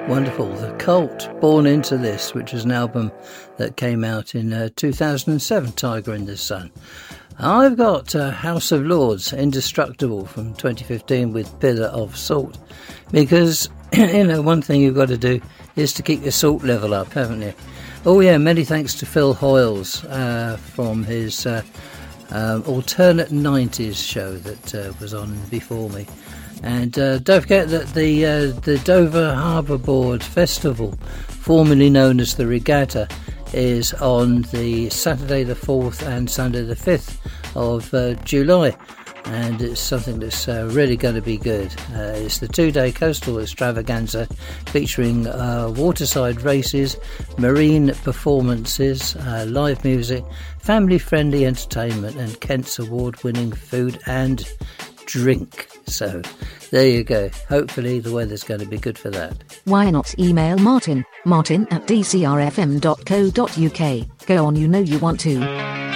Wonderful. The Cult, Born Into This, which was an album that came out in 2007, Tiger in the Sun. I've got House of Lords, Indestructible from 2015 with Pillar of Salt. Because, one thing you've got to do is to keep your salt level up, haven't you? Oh yeah, many thanks to Phil Hoyles from his Alternate 90s show that was on before me. And don't forget that the Dover Harbour Board Festival, formerly known as the Regatta, is on the Saturday the 4th and Sunday the 5th of July. And it's something that's really going to be good. It's the 2-day coastal extravaganza featuring waterside races, marine performances, live music, family-friendly entertainment and Kent's award-winning food and drink. So there you go. Hopefully the weather's going to be good for that. Why not email Martin at dcrfm.co.uk. Go on, you know you want to.